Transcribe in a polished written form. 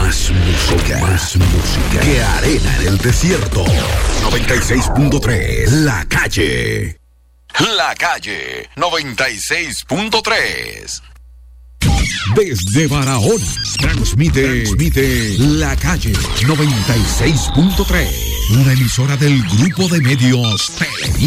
Más música que arena en el desierto. 96.3 La Calle. La Calle 96.3. Desde Barahona transmite La Calle 96.3, una emisora del grupo de medios Televisa.